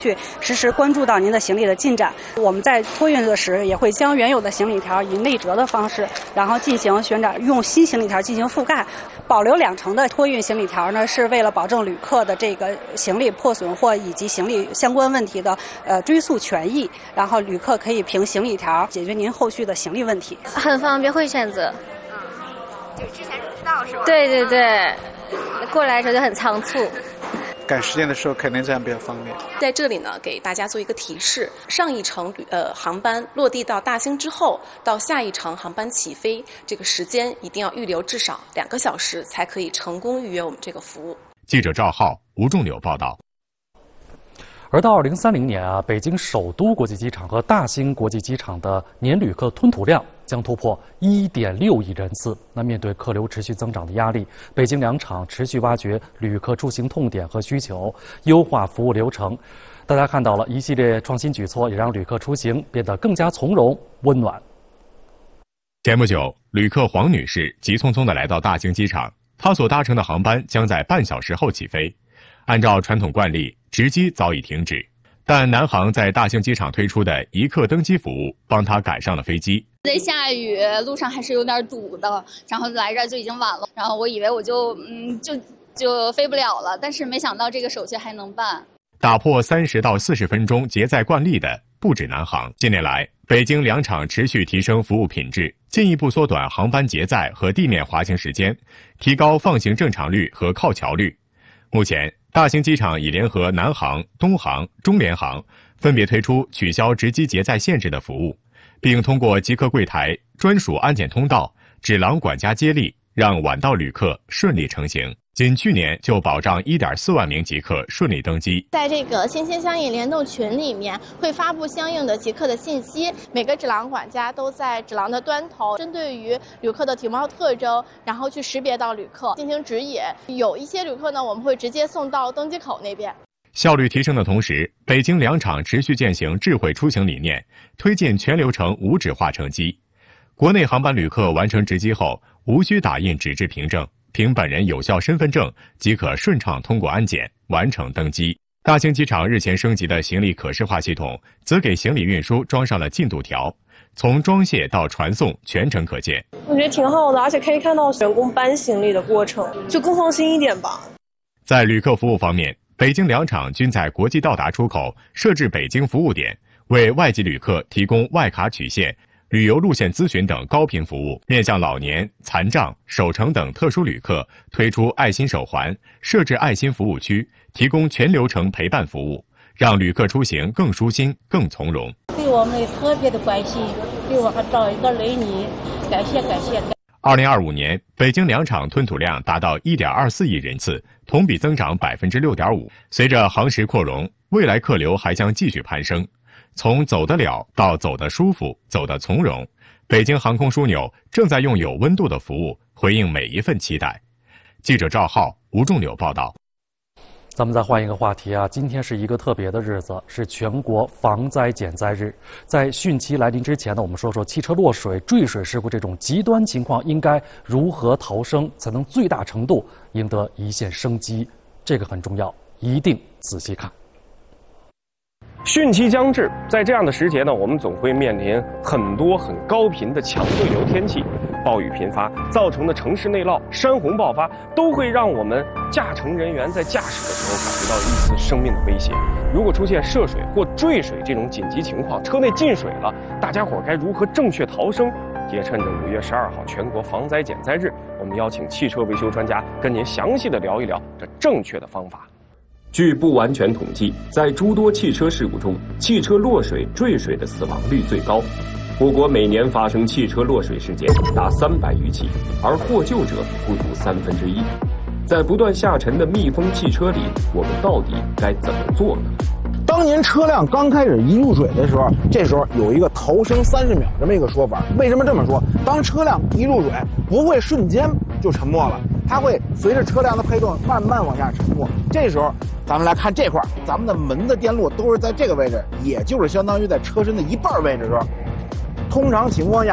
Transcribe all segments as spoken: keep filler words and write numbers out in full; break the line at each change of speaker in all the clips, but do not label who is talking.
去实时关注到您的行李的进展。我们在托运的时也会将原有的行李条以内折的方式，然后进行旋转，用新行李条进行覆盖。保留两成的托运行李条呢，是为了保证旅客的这个行李破损或以及行李相关问题的呃追溯权益，然后旅客可以凭行李条解决您后续的行李问题。
很方便，会选择。
嗯，就之前不知道是吧？
对对对，过来的时候就很仓促。
赶时间的时候肯定这样比较方便。
在这里呢，给大家做一个提示：上一程呃航班落地到大兴之后，到下一程航班起飞，这个时间一定要预留至少两个小时，才可以成功预约我们这个服务。
记者赵浩、吴仲柳报道。
而到二零三零年啊，北京首都国际机场和大兴国际机场的年旅客吞吐量将突破一点六亿人次。那面对客流持续增长的压力，北京两厂持续挖掘旅客出行痛点和需求，优化服务流程。大家看到了一系列创新举措，也让旅客出行变得更加从容温暖。
前不久，旅客黄女士急匆匆地来到大兴机场，她所搭乘的航班将在半小时后起飞。按照传统惯例，值机早已停止，但南航在大兴机场推出的一刻登机服务，帮他赶上了飞机。
在下雨，路上还是有点堵的，然后来这儿就已经晚了，然后我以为我就嗯就就飞不了了，但是没想到这个手续还能办。
打破三十到四十分钟结载惯例的不止南航。近年来，北京两厂持续提升服务品质，进一步缩短航班结载和地面滑行时间，提高放行正常率和靠桥率。目前，大兴机场已联合南航、东航、中联航，分别推出取消值机结载限制的服务，并通过即刻柜台、专属安检通道、指廊管家接力，让晚到旅客顺利成行。仅去年就保障 一点四万名极客顺利登机。
在这个心心相印联动群里面，会发布相应的极客的信息，每个指廊管家都在指廊的端头，针对于旅客的体貌特征，然后去识别到旅客进行指引。有一些旅客呢，我们会直接送到登机口那边。
效率提升的同时，北京两厂持续践行智慧出行理念，推进全流程无纸化乘机。国内航班旅客完成值机后，无需打印纸质凭证，凭本人有效身份证即可顺畅通过安检，完成登机。大兴机场日前升级的行李可视化系统，则给行李运输装上了进度条，从装卸到传送全程可见。
我觉得挺好的，而且可以看到员工搬行李的过程，就更放心一点吧。
在旅客服务方面，北京两厂均在国际到达出口设置北京服务点，为外籍旅客提供外卡取现、旅游路线咨询等高频服务，面向老年、残障、守城等特殊旅客推出爱心手环，设置爱心服务区，提供全流程陪伴服务，让旅客出行更舒心、更从容。
对我们特别的关心，给我还找一个雷尼，感谢感谢。
二零二五年，北京两厂吞吐量达到 一点二四亿人次，同比增长 百分之六点五。随着航时扩容，未来客流还将继续攀升。从走得了到走得舒服、走得从容，北京航空枢纽正在用有温度的服务回应每一份期待。记者赵浩、吴仲柳报道。
咱们再换一个话题啊，今天是一个特别的日子，是全国防灾减灾日。在汛期来临之前呢，我们说说汽车落水、坠水事故这种极端情况应该如何逃生，才能最大程度赢得一线生机。这个很重要，一定仔细看。
汛期将至，在这样的时节呢，我们总会面临很多很高频的强对流天气，暴雨频发造成的城市内涝、山洪爆发，都会让我们驾乘人员在驾驶的时候感觉到一丝生命的威胁。如果出现涉水或坠水这种紧急情况，车内进水了，大家伙该如何正确逃生？也趁着五月十二号全国防灾减灾日，我们邀请汽车维修专家跟您详细的聊一聊这正确的方法。
据不完全统计，在诸多汽车事故中，汽车落水、坠水的死亡率最高。我国每年发生汽车落水事件达三百余起，而获救者不足三分之一。在不断下沉的密封汽车里，我们到底该怎么做呢？
当年车辆刚开始一入水的时候，这时候有一个逃生三十秒这么一个说法。为什么这么说？当车辆一入水，不会瞬间就沉没了，它会随着车辆的配动慢慢往下沉没。这时候咱们来看这块，咱们的门的电路都是在这个位置，也就是相当于在车身的一半位置的时候，通常情况下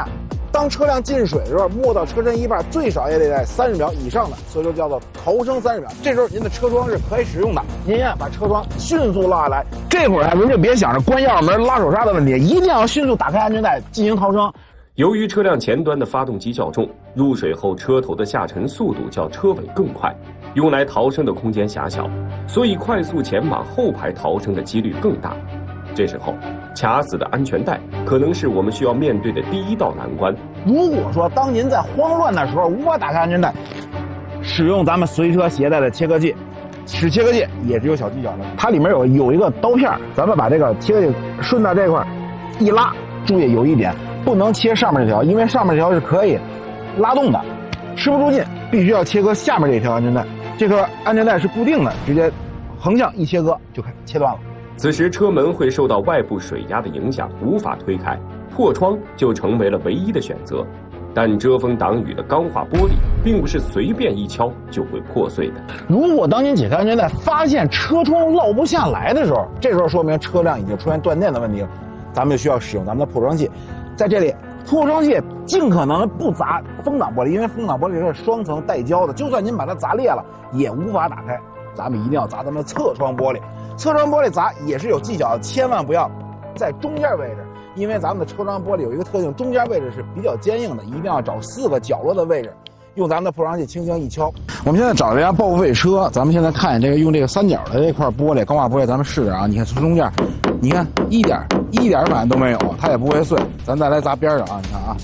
当车辆进水的时候，没到车身一半，最少也得在三十秒以上的，所以说叫做逃生三十秒。这时候您的车窗是可以使用的，您呀把车窗迅速拉下来。这会儿啊，您就别想着关钥匙门、拉手刹的问题，一定要迅速打开安全带进行逃生。
由于车辆前端的发动机较重，入水后车头的下沉速度较车尾更快，用来逃生的空间狭小，所以快速前往后排逃生的几率更大。这时候，卡死的安全带可能是我们需要面对的第一道难关。
如果说当您在慌乱的时候无法打开安全带，使用咱们随车携带的切割器，使切割器也是有小技巧的。它里面有有一个刀片，咱们把这个切割器顺到这块一拉，注意有一点，不能切上面这条，因为上面这条是可以拉动的，吃不住劲，必须要切割下面这条安全带。这个安全带是固定的，直接横向一切割就切断了。
此时车门会受到外部水压的影响，无法推开，破窗就成为了唯一的选择。但遮风挡雨的钢化玻璃并不是随便一敲就会破碎的。
如果当您解开安全带，发现车窗落不下来的时候，这时候说明车辆已经出现断电的问题了，咱们就需要使用咱们的破窗器。在这里，破窗器尽可能不砸风挡玻璃，因为风挡玻璃是双层带胶的，就算您把它砸裂了，也无法打开。咱们一定要砸咱们的侧窗玻璃。侧窗玻璃砸也是有技巧的，千万不要在中间位置，因为咱们的车窗玻璃有一个特性，中间位置是比较坚硬的，一定要找四个角落的位置，用咱们的破窗器轻轻一敲。我们现在找了一辆报废车，咱们现在看见这个用这个三角的这块玻璃，钢化玻璃，咱们试试啊。你看从中间，你看一点一点反应都没有，它也不会碎。咱再来砸边上啊，你看啊，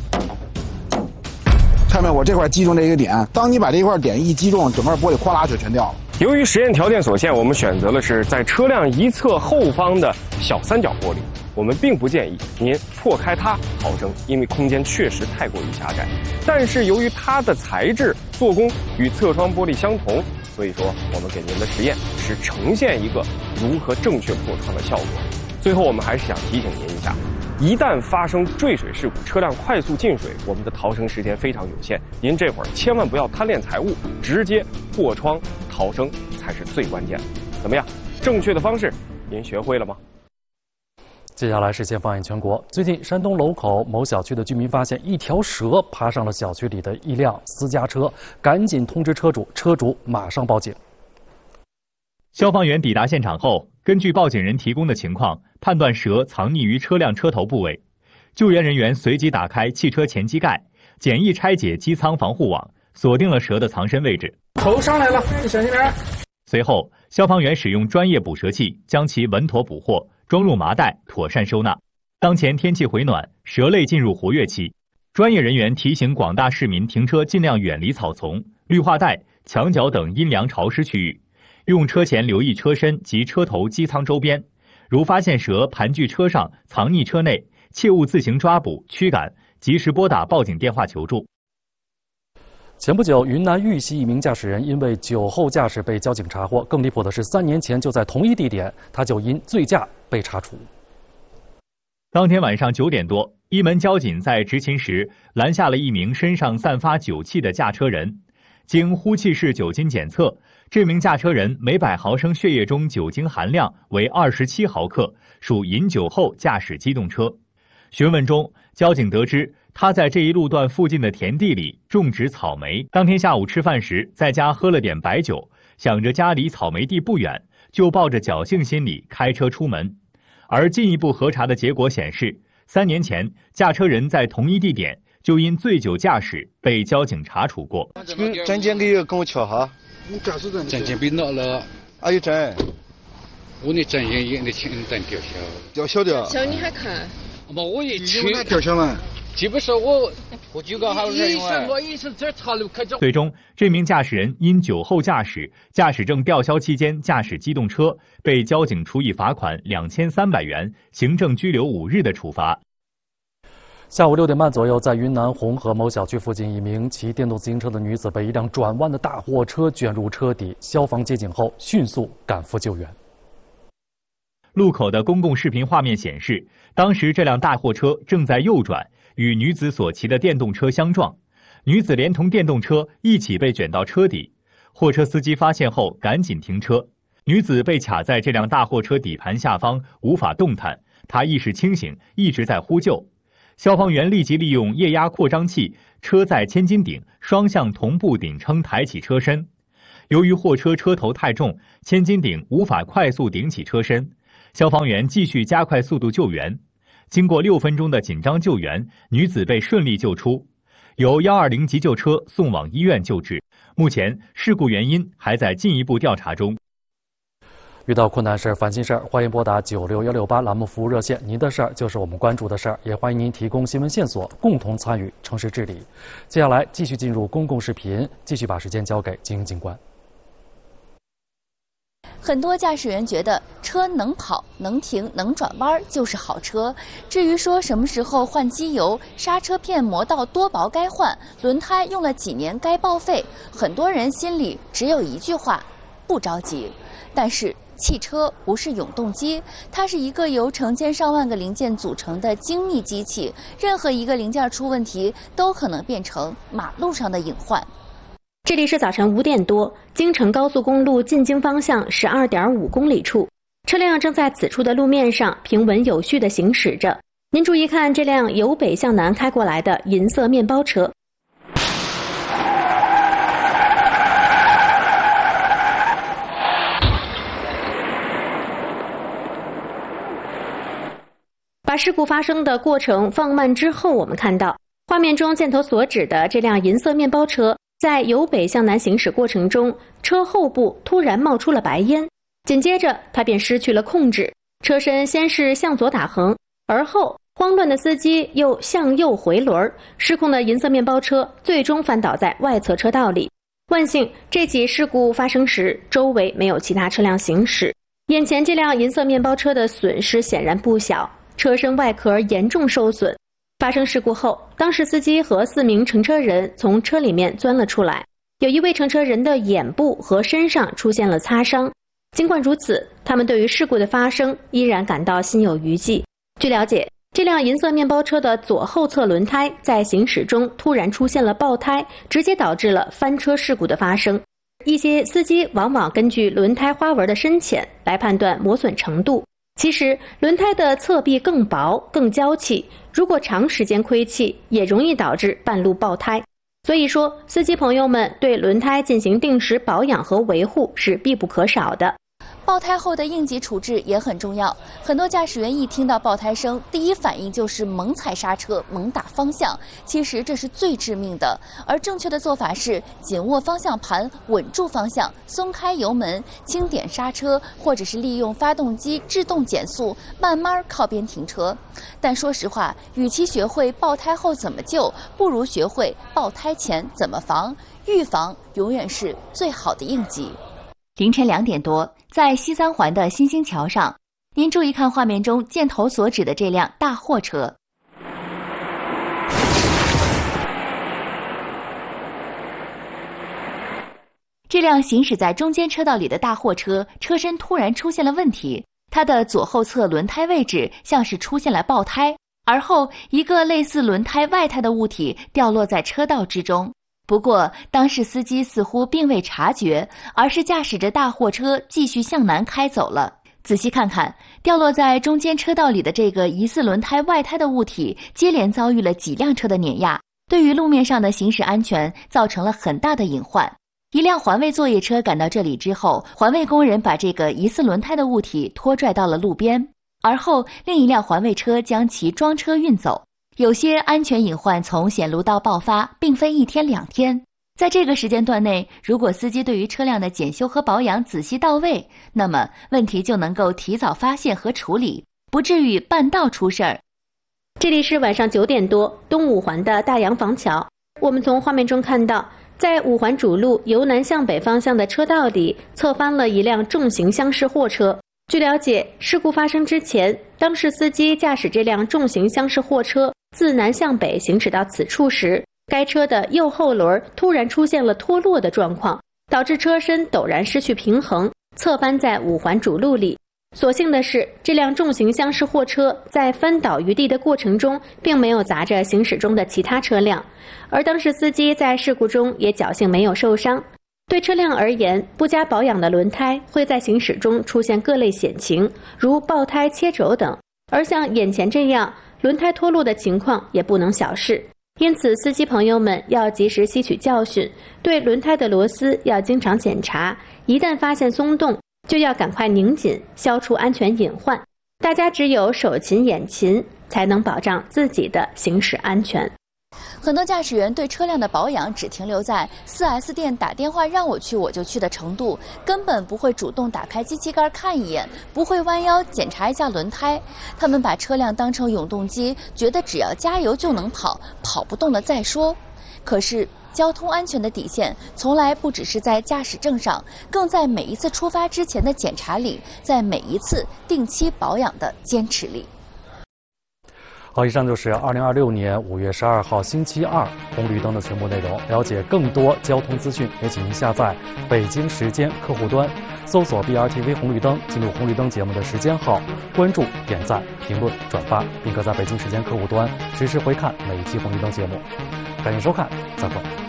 看没有？我这块击中这个点，当你把这一块点一击中，整个玻璃哗啦就全掉了。
由于实验条件所限，我们选择的是在车辆一侧后方的小三角玻璃。我们并不建议您破开它逃生，因为空间确实太过于狭窄。但是由于它的材质做工与侧窗玻璃相同，所以说我们给您的实验是呈现一个如何正确破窗的效果。最后我们还是想提醒您一下，一旦发生坠水事故，车辆快速进水，我们的逃生时间非常有限。您这会儿千万不要贪恋财物，直接破窗逃生才是最关键的。怎么样？正确的方式您学会了吗？
接下来是先放眼全国。最近，山东楼口某小区的居民发现一条蛇爬上了小区里的一辆私家车，赶紧通知车主，车主马上报警。
消防员抵达现场后，根据报警人提供的情况，判断蛇藏匿于车辆车头部位。救援人员随即打开汽车前机盖，简易拆解机舱防护网，锁定了蛇的藏身位置。
头上来了，你小心点。
随后，消防员使用专业捕蛇器将其稳妥捕获，装入麻袋，妥善收纳。当前天气回暖，蛇类进入活跃期，专业人员提醒广大市民停车尽量远离草丛、绿化带、墙角等阴凉潮湿区域。用车前留意车身及车头机舱周边，如发现蛇盘踞车上、藏匿车内，切勿自行抓捕、驱赶，及时拨打报警电话求助。
前不久，云南玉溪一名驾驶人因为酒后驾驶被交警查获。更离谱的是，三年前就在同一地点，他就因醉驾被查处。
当天晚上九点多，一门交警在执勤时拦下了一名身上散发酒气的驾车人。经呼气式酒精检测，这名驾车人每百毫升血液中酒精含量为二十七毫克，属饮酒后驾驶机动车。询问中，交警得知他在这一路段附近的田地里种植草莓。当天下午吃饭时，在家喝了点白酒，想着家离草莓地不远，就抱着侥幸心理开车出门。而进一步核查的结果显示，三年前驾车人在同一地点就因醉酒驾驶被交警查处过。
证件你跟我瞧哈。
你驾驶证？证件被拿了。
啊，有证。
我的证件也得请人吊销。
吊销的。
小你还看？
不，我一去吊销了。岂不是我我就搞好了意思，我意思这查路可就。
最终，这名驾驶人因酒后驾驶、驾驶证吊销期间驾驶机动车，被交警处以罚款两千三百元、行政拘留五日的处罚。
下午六点半左右，在云南红河某小区附近，一名骑电动自行车的女子被一辆转弯的大货车卷入车底，消防接警后迅速赶赴救援。
路口的公共视频画面显示，当时这辆大货车正在右转，与女子所骑的电动车相撞，女子连同电动车一起被卷到车底。货车司机发现后赶紧停车，女子被卡在这辆大货车底盘下方，无法动弹，她意识清醒，一直在呼救。 消防员立即利用液压扩张器车载千斤顶双向同步顶撑抬起车身。由于货车车头太重，千斤顶无法快速顶起车身，消防员继续加快速度救援。经过六分钟的紧张救援，女子被顺利救出，由一二零急救车送往医院救治。目前事故原因还在进一步调查中。
遇到困难事儿、烦心事儿，欢迎拨打九六幺六八栏目服务热线。您的事儿就是我们关注的事儿，也欢迎您提供新闻线索，共同参与城市治理。接下来继续进入公共视频，继续把时间交给金英警官。
很多驾驶员觉得车能跑、能停、能转弯就是好车。至于说什么时候换机油、刹车片磨到多薄该换、轮胎用了几年该报废，很多人心里只有一句话：不着急。但是汽车不是永动机，它是一个由成千上万个零件组成的精密机器，任何一个零件出问题，都可能变成马路上的隐患。
这里是早晨五点多，京承高速公路进京方向十二点五公里处，车辆正在此处的路面上平稳有序地行驶着。您注意看这辆由北向南开过来的银色面包车。把事故发生的过程放慢之后，我们看到画面中箭头所指的这辆银色面包车在由北向南行驶过程中，车后部突然冒出了白烟，紧接着它便失去了控制，车身先是向左打横，而后慌乱的司机又向右回轮，失控的银色面包车最终翻倒在外侧车道里。万幸，这起事故发生时周围没有其他车辆行驶，眼前这辆银色面包车的损失显然不小，车身外壳严重受损。发生事故后，当时司机和四名乘车人从车里面钻了出来，有一位乘车人的眼部和身上出现了擦伤。尽管如此，他们对于事故的发生依然感到心有余悸。据了解，这辆银色面包车的左后侧轮胎在行驶中突然出现了爆胎，直接导致了翻车事故的发生。一些司机往往根据轮胎花纹的深浅来判断磨损程度。其实轮胎的侧壁更薄更娇气，如果长时间亏气也容易导致半路爆胎。所以说司机朋友们对轮胎进行定时保养和维护是必不可少的。
爆胎后的应急处置也很重要，很多驾驶员一听到爆胎声，第一反应就是猛踩刹车、猛打方向，其实这是最致命的。而正确的做法是紧握方向盘，稳住方向，松开油门，轻点刹车，或者是利用发动机制动减速，慢慢靠边停车。但说实话，与其学会爆胎后怎么救，不如学会爆胎前怎么防，预防永远是最好的应急。凌晨两点多，在西三环的新兴桥上，您注意看画面中箭头所指的这辆大货车。这辆行驶在中间车道里的大货车，车身突然出现了问题，它的左后侧轮胎位置像是出现了爆胎，而后一个类似轮胎外胎的物体掉落在车道之中。不过当事司机似乎并未察觉，而是驾驶着大货车继续向南开走了。仔细看看，掉落在中间车道里的这个疑似轮胎外胎的物体，接连遭遇了几辆车的碾压，对于路面上的行驶安全造成了很大的隐患。一辆环卫作业车赶到这里之后，环卫工人把这个疑似轮胎的物体拖拽到了路边，而后另一辆环卫车将其装车运走。有些安全隐患从显露到爆发并非一天两天，在这个时间段内，如果司机对于车辆的检修和保养仔细到位，那么问题就能够提早发现和处理，不至于半道出事儿。
这里是晚上九点多，东五环的大洋房桥。我们从画面中看到，在五环主路由南向北方向的车道里侧翻了一辆重型厢式货车。据了解，事故发生之前，当事司机驾驶这辆重型厢式货车自南向北行驶到此处时，该车的右后轮突然出现了脱落的状况，导致车身陡然失去平衡，侧翻在五环主路里。所幸的是，这辆重型厢式货车在翻倒于地的过程中并没有砸着行驶中的其他车辆，而当时司机在事故中也侥幸没有受伤。对车辆而言，不加保养的轮胎会在行驶中出现各类险情，如爆胎、切轴等。而像眼前这样轮胎脱落的情况也不能小视。因此，司机朋友们要及时吸取教训，对轮胎的螺丝要经常检查，一旦发现松动，就要赶快拧紧，消除安全隐患。大家只有手勤眼勤，才能保障自己的行驶安全。
很多驾驶员对车辆的保养只停留在 四 S 店打电话让我去我就去的程度，根本不会主动打开机器盖看一眼，不会弯腰检查一下轮胎。他们把车辆当成永动机，觉得只要加油就能跑，跑不动了再说。可是交通安全的底线从来不只是在驾驶证上，更在每一次出发之前的检查里，在每一次定期保养的坚持里。
好，以上就是二零二六年五月十二号星期二红绿灯的全部内容。了解更多交通资讯，也请您下载北京时间客户端，搜索 B R T V 红绿灯，进入红绿灯节目的时间号，关注、点赞、评论、转发，并可在北京时间客户端实时回看每一期红绿灯节目。感谢收看，再会。